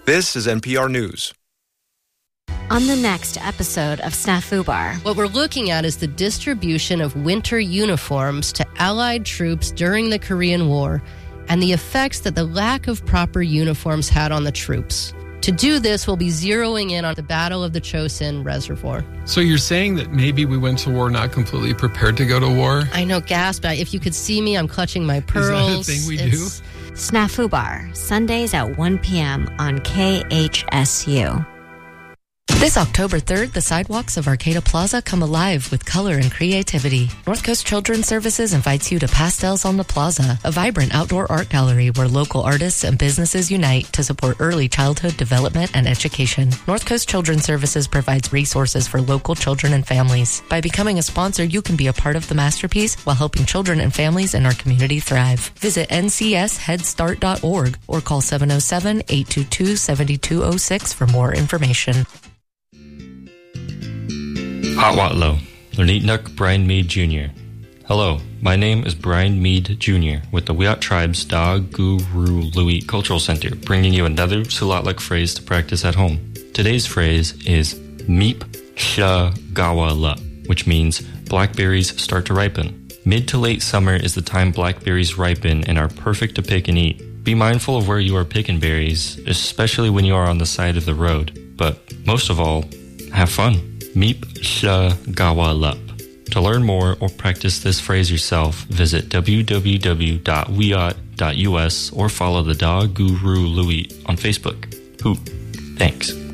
This is NPR News. On the next episode of Snafu Bar, what we're looking at is the distribution of winter uniforms to Allied troops during the Korean War and the effects that the lack of proper uniforms had on the troops. To do this, we'll be zeroing in on the Battle of the Chosin Reservoir. So you're saying that maybe we went to war not completely prepared to go to war? I know, gasp. If you could see me, I'm clutching my pearls. Is that a thing we do? Snafu Bar, Sundays at 1 p.m. on KHSU. This October 3rd, the sidewalks of Arcata Plaza come alive with color and creativity. North Coast Children's Services invites you to Pastels on the Plaza, a vibrant outdoor art gallery where local artists and businesses unite to support early childhood development and education. North Coast Children's Services provides resources for local children and families. By becoming a sponsor, you can be a part of the masterpiece while helping children and families in our community thrive. Visit ncsheadstart.org or call 707-822-7206 for more information. Hatwatlo, Lernitnuk Brian Mead Jr. Hello, my name is Brian Mead Jr. with the Wiyot Tribe's Da Guru Lui Cultural Center, bringing you another Silatlik phrase to practice at home. Today's phrase is Meep Sha Gawala, which means blackberries start to ripen. Mid to late summer is the time blackberries ripen and are perfect to pick and eat. Be mindful of where you are picking berries, especially when you are on the side of the road. But most of all, have fun. Meep Sha Gawalap. To learn more or practice this phrase yourself, visit www.wiyot.us or follow the Da Guru Lui on Facebook. Thanks.